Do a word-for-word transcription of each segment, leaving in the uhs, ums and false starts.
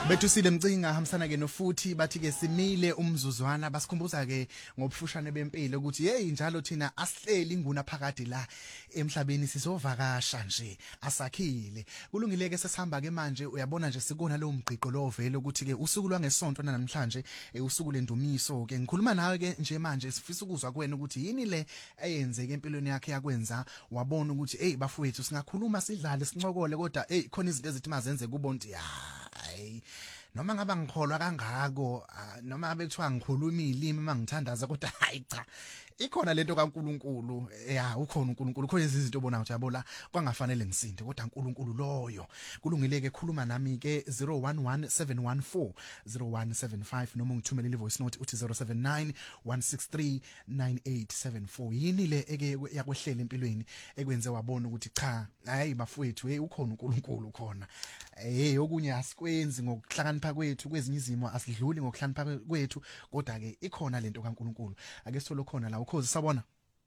Bethusile Mcinga hamsana ke nofuthi bathi ke simile umzuzwana basikhumbuza ke ngobufushane bempilo ukuthi hey njalo thina asihleli inguna phakade la emhlabeni sizovakasha nje asakhile kulungile ke sesihamba ke manje uyabona nje sikona lo mgqiqo lo vele ukuthi ke usuku lwangesonto namhlanje usuku lendumiso ke ngikhuluma nawe ke nje manje sifisa ukuzwa kuwena ukuthi yini le eyenzeke empilweni yakhe yakwenza wabona ukuthi hey bafowethu singakhuluma sidlale sincokole kodwa hey khona izinto ezithi mazenze kubonti hayi noma ngaba ngikholwa kangako noma abe kuthiwa ngikhuluma ilimi mangithandaza kodwa hayi cha ikhona lento kaNkuluNkulu ya ukhona uNkulunkulu khona izinto obona ukuthi yabo la kwangafanele ngisinde kodwa uNkulunkulu loyo kulungile ke khuluma nami ke zero one one seven one four zero one seven five noma ngithumele le voice note uthi zero seven nine one six three nine eight seven four yini le eke yakwehlela empilweni ekwenze wabona ukuthi cha hayi bafowethu hey ukhona uNkulunkulu khona hey okunye asikwenzi ngokuhlakanipha kwethu kwezinye izimo asidluli ngokuhlakanipha kwethu kodwa ke ikhona lento kaNkulunkulu ake sithole khona la ukhozi sabona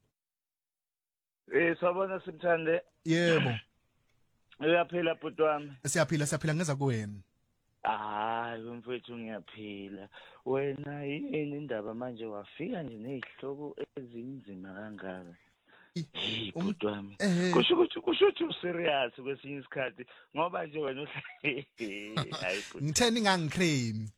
eh sabona simthande yebo uyaphila bhuti wami siyaphila siyaphila ngeza kuwena hayi mfowethu ngiyaphila wena yini indaba manje wafika nje nezihloko ezinzima kangaka bhuti wami kusho ukuthi kusho ukuthi userious kwesinye isikhathi ngoba nje wena hayi bhuti ngitheni ngangiclaim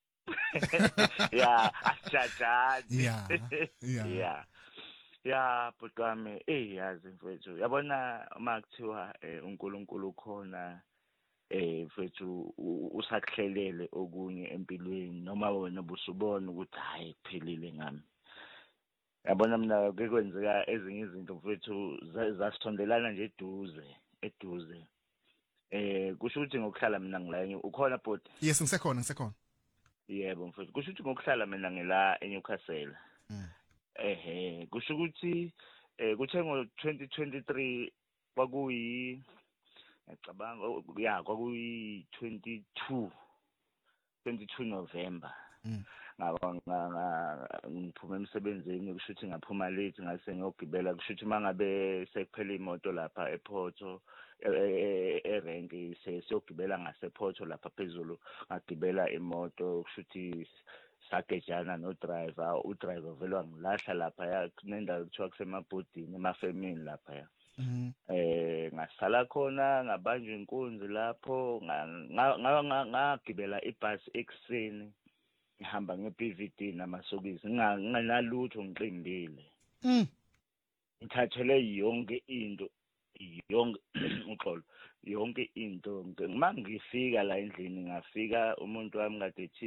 ya asijajaji ya ya ya bhuti wami eh yazi mfowethu yabona uma kuthiwa uNkulunkulu ukhona eh mfowethu usakuhlelele okunye empilweni noma wena busubona ukuthi hayi kuphelile ngami yabona mina ke kwenzeka ezinye izinto mfowethu zasithondelana nje eduze eduze eh kusho ukuthi ngokuhlala mina ngila ukhona bhuti yes ngisekhona ngisekhona yebo mfowethu kusho ukuthi ngokuhlala mina ngila eNewcastle ehe kusho ukuthi eh kuthe ngo twenty twenty-three kwakuyi ngicabanga ya kwakuyi twenty-two November ngaba ngiphuma emsebenzini kusho ukuthi ngaphuma late ngase ngiyogibela kusho ukuthi mangabe sekuphela imoto lapha ePorto erenki sesiyogibela ngasePorto lapha phezulu ngagibela imoto kusho ukuthi sagejana no driver u driver vele wangilahla lapha ya kunendawo kuthiwa kusemabhodini emafemini lapha ya eh ngasala khona ngabanjwa inkunzi lapho ngagibela ibhasi ekseni ngihamba nge-P V D namasokisi nginganalutho ngiqimbile ngithathele yonke into yonke uxolo yonke into mangifika la endlini ngafika umuntu wami kade